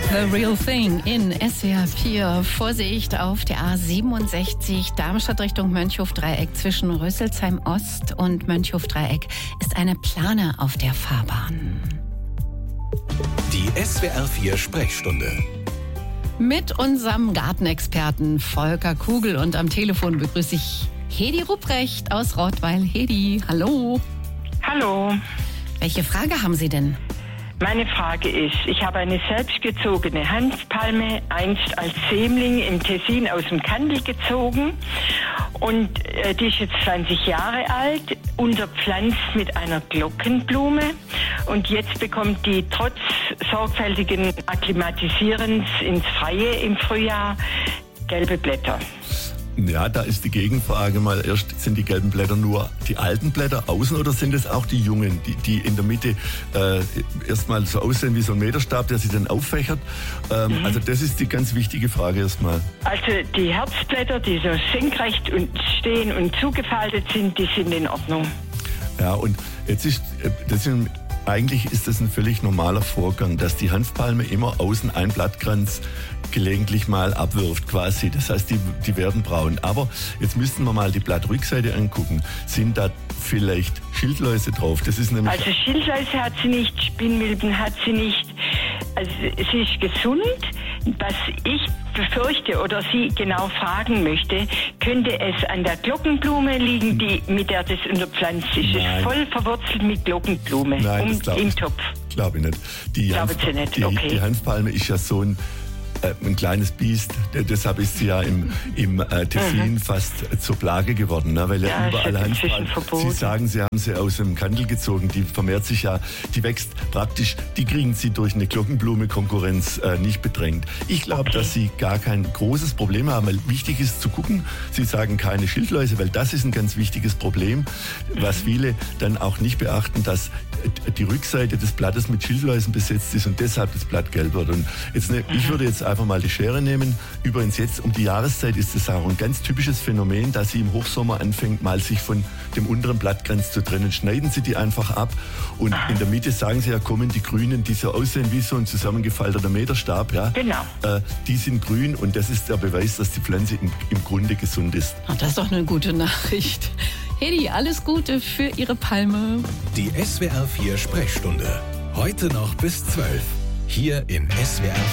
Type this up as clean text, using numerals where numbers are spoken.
The Real Thing in SWR 4. Vorsicht auf der A67 Darmstadt Richtung Mönchhof-Dreieck zwischen Rüsselsheim Ost und Mönchhof-Dreieck ist eine Plane auf der Fahrbahn. Die SWR 4 Sprechstunde. Mit unserem Gartenexperten Volker Kugel und am Telefon begrüße ich Hedi Rupprecht aus Rottweil. Hedi, hallo. Hallo. Welche Frage haben Sie denn? Meine Frage ist, ich habe eine selbstgezogene Hanfpalme einst als Sämling im Tessin aus dem Kandel gezogen und die ist jetzt 20 Jahre alt, unterpflanzt mit einer Glockenblume und jetzt bekommt die trotz sorgfältigen Akklimatisierens ins Freie im Frühjahr gelbe Blätter. Ja, da ist die Gegenfrage mal erst, sind die gelben Blätter nur die alten Blätter außen oder sind es auch die jungen, die in der Mitte erstmal so aussehen wie so ein Meterstab, der sich dann auffächert? Also das ist die ganz wichtige Frage erstmal. Also die Herzblätter, die so senkrecht und stehen und zugefaltet sind, die sind in Ordnung. Ja, und jetzt eigentlich ist das ein völlig normaler Vorgang, dass die Hanfpalme immer außen einen Blattkranz gelegentlich mal abwirft quasi. Das heißt, die werden braun. Aber jetzt müssten wir mal die Blattrückseite angucken. Sind da vielleicht Schildläuse drauf? Das ist nämlich also Schildläuse hat sie nicht, Spinnmilben hat sie nicht. Also sie ist gesund. Was ich befürchte oder Sie genau fragen möchte, könnte es an der Glockenblume liegen, mit der das unterpflanzt ist. Es ist voll verwurzelt mit Glockenblume im Topf. Glaube ich nicht. Die Hanfpalme ist ja so ein kleines Biest, deshalb ist sie ja im Tessin fast zur Plage geworden, ne? Weil ja überall Hanfpalmen. Sie sagen, Sie haben sie aus dem Kandel gezogen, die vermehrt sich ja, die wächst praktisch, die kriegen Sie durch eine Glockenblume-Konkurrenz nicht bedrängt. Ich glaube, dass Sie gar kein großes Problem haben, weil wichtig ist zu gucken, Sie sagen keine Schildläuse, weil das ist ein ganz wichtiges Problem, was viele dann auch nicht beachten, dass die Rückseite des Blattes mit Schildläusen besetzt ist und deshalb das Blatt gelb wird. Und jetzt, ich würde jetzt einfach mal die Schere nehmen. Übrigens jetzt um die Jahreszeit ist das auch ein ganz typisches Phänomen, dass sie im Hochsommer anfängt, mal sich von dem unteren Blattkranz zu trennen. Schneiden Sie die einfach ab und in der Mitte sagen Sie ja, kommen die Grünen, die so aussehen wie so ein zusammengefalteter Meterstab. Ja? Genau. Die sind grün und das ist der Beweis, dass die Pflanze im Grunde gesund ist. Ach, das ist doch eine gute Nachricht. Hedi, alles Gute für Ihre Palme. Die SWR 4 Sprechstunde. Heute noch bis 12. Hier in SWR